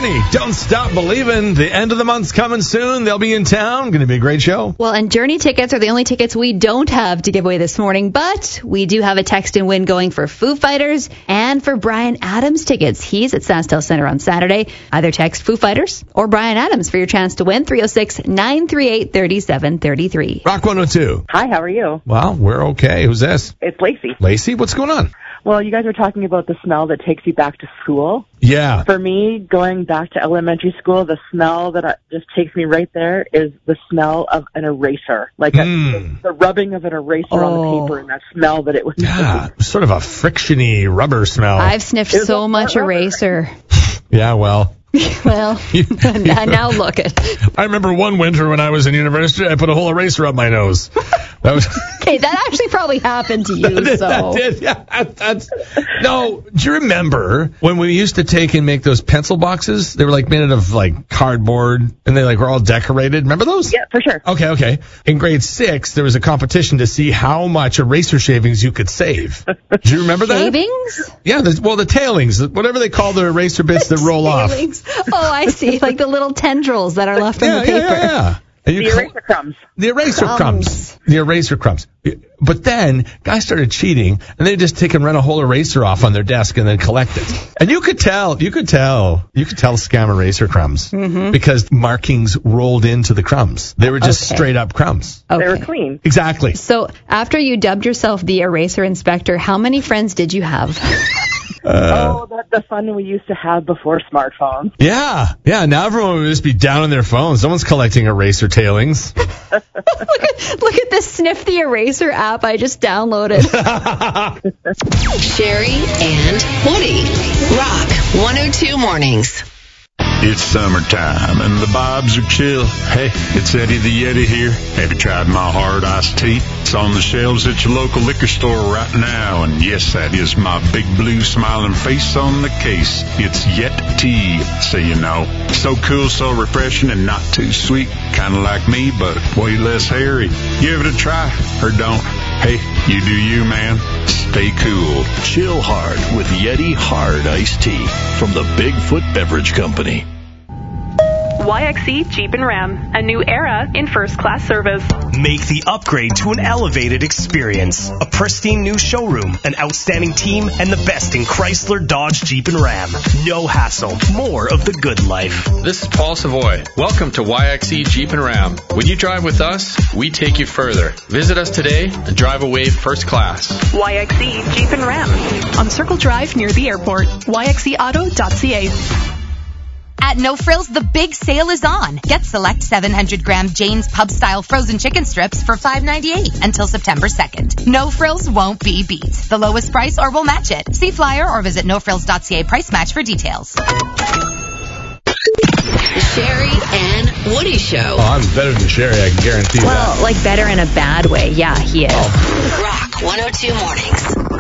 Journey, Don't Stop Believing. The end of the month's coming soon. They'll be in town. Going to be a great show. Well, and Journey tickets are the only tickets we don't have to give away this morning, but we do have a text and win going for Foo Fighters and for Bryan Adams tickets. He's at SaskTel Center on Saturday. Either text Foo Fighters or Bryan Adams for your chance to win. 306-938-3733. Rock 102. Hi, how are you? Well, we're okay. Who's this? It's Lacey. Lacey, what's going on? Well, you guys were talking about the smell that takes you back to school. Yeah. For me, going back to elementary school, the smell that just takes me right there is the smell of an eraser. Like the rubbing of an eraser on the paper and that smell that it would make. Sort of a frictiony rubber smell. I've sniffed so much eraser. Yeah, well. Well, now look it. I remember one winter when I was in university, I put a whole eraser up my nose. That was okay, that actually probably happened to you. That did. Yeah, no, do you remember when we used to take and make those pencil boxes? They were like made out of like cardboard and they like were all decorated. Remember those? Yeah, for sure. Okay. In grade 6, there was a competition to see how much eraser shavings you could save. Do you remember that? Shavings? Yeah, the tailings, whatever they call the eraser bits that roll off. Oh, I see. Like the little tendrils that are left on the paper. Yeah. The eraser crumbs. The eraser crumbs. But then guys started cheating, and they just take and run a whole eraser off on their desk and then collect it. And you could tell scam eraser crumbs because markings rolled into the crumbs. They were just straight up crumbs. Okay. They were clean. Exactly. So after you dubbed yourself the eraser inspector, how many friends did you have? The fun we used to have before smartphones. Yeah. Now everyone would just be down on their phones. Someone's collecting eraser tailings. Look at this Sniff the Eraser app I just downloaded. Sherry and Woody. Rock 102 Mornings. It's summertime and the vibes are chill. Hey, it's Eddie the Yeti here. Have you tried my hard iced tea? It's on the shelves at your local liquor store right now. And yes, that is my big blue smiling face on the case. It's Yet Tea, so you know. So cool, so refreshing, and not too sweet. Kind of like me, but way less hairy. Give it a try, or don't. Hey, you do you, man. Stay cool. Chill hard with Yeti Hard Iced Tea from the Bigfoot Beverage Company. YXE Jeep and Ram, a new era in first-class service. Make the upgrade to an elevated experience. A pristine new showroom, an outstanding team, and the best in Chrysler, Dodge, Jeep, and Ram. No hassle, more of the good life. This is Paul Savoy. Welcome to YXE Jeep and Ram. When you drive with us, we take you further. Visit us today and drive away first class. YXE Jeep and Ram on Circle Drive near the airport. YXEauto.ca. At No Frills, the big sale is on. Get select 700-gram Jane's Pub-style frozen chicken strips for $5.98 until September 2nd. No Frills won't be beat. The lowest price or we'll match it. See flyer or visit nofrills.ca price match for details. The Sherry and Woody Show. Oh, I'm better than Sherry, I can guarantee that. Well, like better in a bad way. Yeah, he is. Rock 102 Mornings.